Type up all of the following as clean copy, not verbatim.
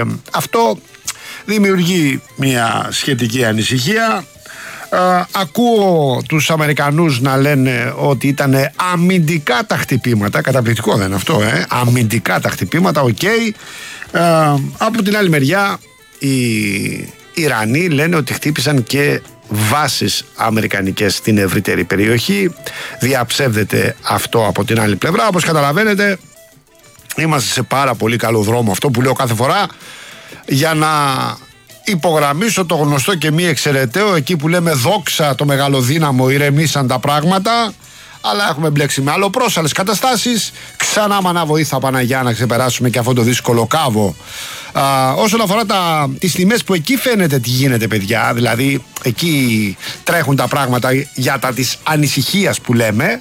αυτό δημιουργεί μια σχετική ανησυχία. Ακούω τους Αμερικανούς να λένε ότι ήταν αμυντικά τα χτυπήματα. Καταπληκτικό δεν είναι αυτό, αμυντικά τα χτυπήματα, οκ. Από την άλλη μεριά οι Ιρανοί λένε ότι χτύπησαν και βάσεις αμερικανικές στην ευρύτερη περιοχή. Διαψεύδεται αυτό από την άλλη πλευρά. Όπως καταλαβαίνετε, είμαστε σε πάρα πολύ καλό δρόμο. Αυτό που λέω κάθε φορά, για να υπογραμμίσω το γνωστό και μη εξαιρεταίο, εκεί που λέμε δόξα το μεγαλοδύναμο, ηρεμήσαν τα πράγματα, αλλά έχουμε μπλέξει με αλλοπρόσαλες καταστάσεις. Ξανά μανά βοήθα Παναγιά να ξεπεράσουμε και αυτό το δύσκολο κάβο. Όσον αφορά τις τιμές, που εκεί φαίνεται τι γίνεται, παιδιά, δηλαδή εκεί τρέχουν τα πράγματα για τα της ανησυχίας που λέμε.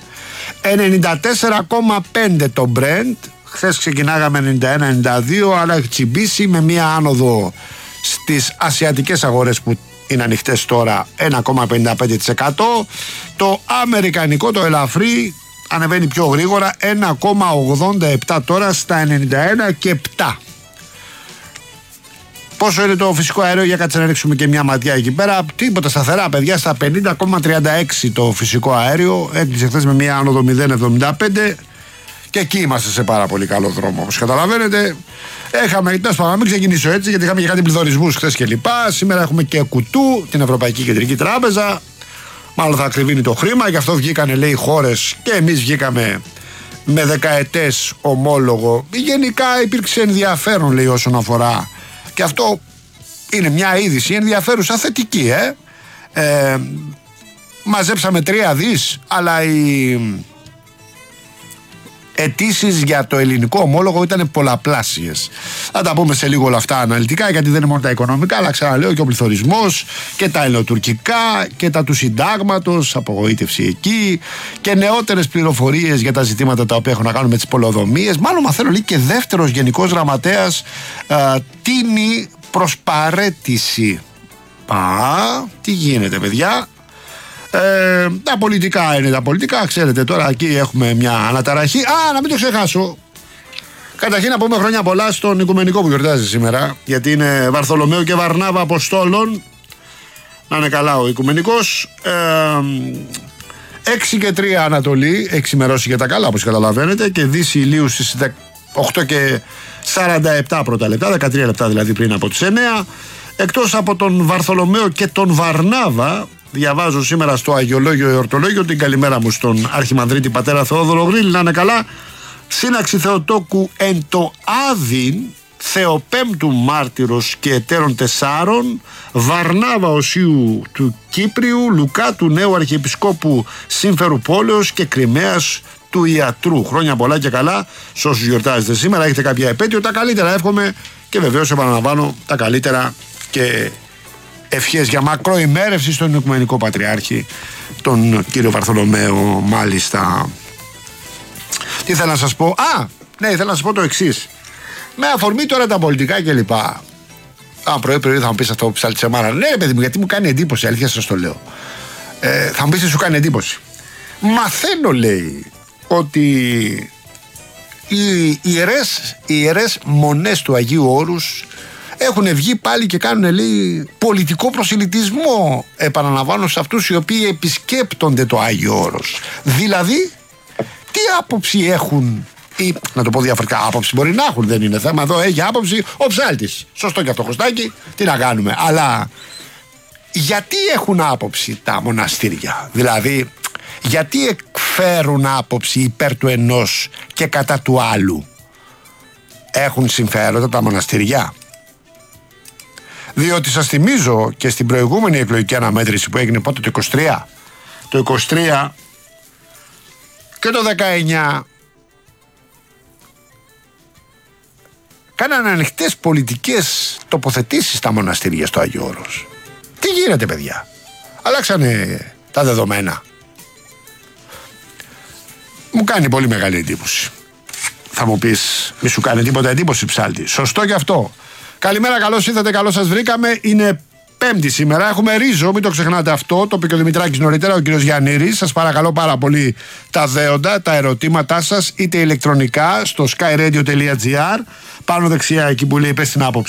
94,5 το Brent, χθες ξεκινάγαμε 91-92, αλλά έχει τσιμπήσει με μία άνοδο στις ασιατικές αγορές που είναι ανοιχτές τώρα 1,55%. Το αμερικανικό, το ελαφρύ, ανεβαίνει πιο γρήγορα, 1,87 τώρα στα 91,7. Πόσο είναι το φυσικό αέριο, για κάτσε να ρίξουμε και μια ματιά εκεί πέρα. Τίποτα, σταθερά παιδιά, στα 50,36 το φυσικό αέριο. Έκλεισε χθες με μια άνοδο 0,75 και εκεί είμαστε σε πάρα πολύ καλό δρόμο, όπως καταλαβαίνετε. Έχαμε, να μην ξεκινήσω έτσι, γιατί είχαμε και κάτι πληθωρισμούς χθες και λοιπά. Σήμερα έχουμε και κουτού, την Ευρωπαϊκή Κεντρική Τράπεζα. Μάλλον θα ακριβίνει το χρήμα, γι' αυτό βγήκανε, λέει, χώρες, και εμείς βγήκαμε με δεκαετές ομόλογο. Γενικά υπήρξε ενδιαφέρον, λέει, όσον αφορά. Και αυτό είναι μια είδηση ενδιαφέρουσα, θετική, μαζέψαμε 3 δις, αλλά οι αιτήσεις για το ελληνικό ομόλογο ήταν πολλαπλάσιες. Θα τα πούμε σε λίγο όλα αυτά αναλυτικά, γιατί δεν είναι μόνο τα οικονομικά, αλλά ξαναλέω και ο πληθωρισμός και τα ελληνοτουρκικά και τα του συντάγματος, απογοήτευση εκεί, και νεότερες πληροφορίες για τα ζητήματα τα οποία έχουν να κάνουν με τις πολεοδομίες. Μάλλον μαθαίνω, λέει, και δεύτερος γενικός γραμματέας τίνει προς παραίτηση. Τι γίνεται, παιδιά? Τα πολιτικά είναι τα πολιτικά, ξέρετε, τώρα εκεί έχουμε μια αναταραχή. Να μην το ξεχάσω. Καταρχήν να πούμε χρόνια πολλά στον Οικουμενικό που γιορτάζει σήμερα, γιατί είναι Βαρθολομαίου και Βαρνάβα Αποστόλων. Να είναι καλά ο Οικουμενικός. 6 και 3 Ανατολή, έχει ξημερώσει για τα καλά, όπως καταλαβαίνετε, και Δύση ηλίου στις 8 και 47 πρώτα λεπτά, 13 λεπτά δηλαδή πριν από τις 9. Εκτός από τον Βαρθολομαίο και τον Βαρνάβα, διαβάζω σήμερα στο Αγιολόγιο Εορτολόγιο την καλημέρα μου στον Αρχιμανδρίτη πατέρα Θεόδωρο Γρήλη, να είναι καλά. Σύναξη Θεοτόκου εν το Άδειν, Θεοπέμπτου μάρτυρος και εταίρων 4, Βαρνάβα Οσίου του Κύπριου, Λουκά του νέου Αρχιεπισκόπου Σύμφερου Πόλεως και Κριμαίας του Ιατρού. Χρόνια πολλά και καλά σε όσους γιορτάζετε σήμερα, έχετε κάποια επέτειο, τα καλύτερα εύχομαι, και βεβαίως επαναλαμβάνω τα καλύτερα και ευχές για μακροημέρευση στον Οικουμενικό Πατριάρχη, τον κύριο Βαρθολομαίο, μάλιστα. Τι ήθελα να σας πω? Ναι, ήθελα να σας πω το εξής. Με αφορμή τώρα τα πολιτικά κλπ. Πρωί θα μου πεις αυτό που ψάλτησε μάρα. Ναι, παιδί μου, γιατί μου κάνει εντύπωση, αλήθεια σας το λέω. Θα μου πεις τι σου κάνει εντύπωση. Μαθαίνω, λέει, ότι οι ιερές μονές του Αγίου Όρους έχουν βγει πάλι και κάνουν, λέει, πολιτικό προσελητισμό, επαναλαμβάνω, σε αυτούς οι οποίοι επισκέπτονται το Άγιο Όρος. Δηλαδή, τι άποψη έχουν, ή να το πω διαφορετικά, άποψη μπορεί να έχουν, δεν είναι θέμα εδώ, έχει άποψη ο ψάλτης. Σωστό και αυτό, Κωστάκι, τι να κάνουμε. Αλλά γιατί έχουν άποψη τα μοναστήρια? Δηλαδή, γιατί εκφέρουν άποψη υπέρ του ενός και κατά του άλλου? Έχουν συμφέροντα τα μοναστήρια? Διότι σας θυμίζω και στην προηγούμενη εκλογική αναμέτρηση που έγινε πότε, το 23 και το 19, κάνανε ανοιχτές πολιτικές τοποθετήσεις στα μοναστήρια στο Άγιο Όρος. Τι γίνεται, παιδιά? Αλλάξανε τα δεδομένα. Μου κάνει πολύ μεγάλη εντύπωση. Θα μου πεις, μη σου κάνει τίποτα εντύπωση, ψάλτη? Σωστό και αυτό. Καλημέρα, καλώς ήρθατε, καλώς σας βρήκαμε. Είναι Πέμπτη σήμερα, έχουμε ρίζο, μην το ξεχνάτε αυτό. Το είπε και ο Δημητράκης νωρίτερα, ο κύριος Γιαννήρης. Σας παρακαλώ πάρα πολύ τα δέοντα, τα ερωτήματά σας, είτε ηλεκτρονικά στο skyradio.gr, πάνω δεξιά εκεί που λέει πες την άποψη